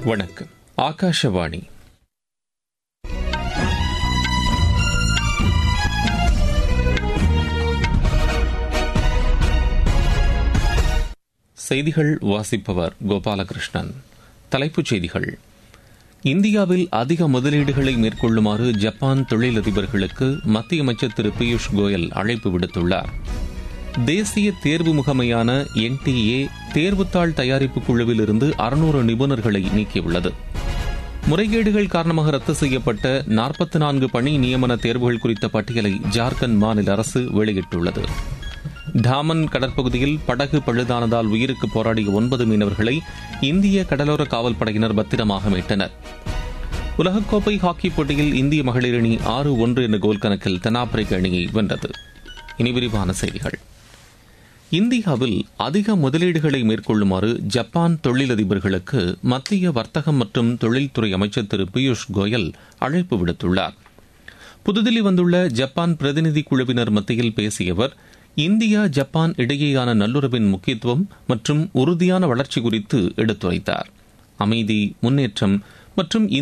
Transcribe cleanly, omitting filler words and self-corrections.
வணக்கம். ஆகாஷவாணி. செய்திகள் வாசிப்பவர் கோபாலகிருஷ்ணன். தலைப்புச் செய்திகள். இந்தியாவில் அதிக முதலீடுகளை மேற்கொள்ளுமாறு ஜப்பான் தொழிலதிபர்களுக்கு மத்திய அமைச்சர் திரு பியூஷ் கோயல் அழைப்பு விடுத்துள்ளார். தேசிய தேர்வு முகமையான NTA தேர்வுத்தாள் தயாரிப்பு குழுவில் இருந்து 600 நிபுணர்களை நீக்கியுள்ளது. முறைகேடுகள் காரணமாக ரத்து செய்யப்பட்ட 44 பணி நியமன தேர்வுகள் குறித்த பட்டியலை ஜார்க்கண்ட் மாநில அரசு வெளியிட்டுள்ளது. டாமன் கடற்பகுதியில் படகு பழுதானதால் உயிருக்கு போராடிய 9 மீனவர்களை இந்திய கடலோர காவல்படையினர் பத்திரமாக மீட்டனர். உலகக்கோப்பை ஹாக்கிப் போட்டியில் இந்திய மகளிர் அணி 6-1 என்ற கோல் கணக்கில் தென்னாப்பிரிக்க அணியை வென்றது. இனி விரிவான செய்திகள். இந்தியாவில் அதிக முதலீடுகளை மேற்கொள்ளுமாறு ஜப்பான் தொழிலதிபர்களுக்கு மத்திய வர்த்தகம் மற்றும் தொழில்துறை அமைச்சர் திரு பியூஷ் கோயல் அழைப்பு விடுத்துள்ளார். புதுதில்லி வந்துள்ள ஜப்பான் பிரதிநிதி குழுவினர் மத்தியில் பேசிய அவர், இந்தியா ஜப்பான் இடையேயான நல்லுறவின் முக்கியத்துவம் மற்றும் உறுதியான வளர்ச்சி குறித்து எடுத்துரைத்தார். அமைதி, முன்னேற்றம் மற்றும்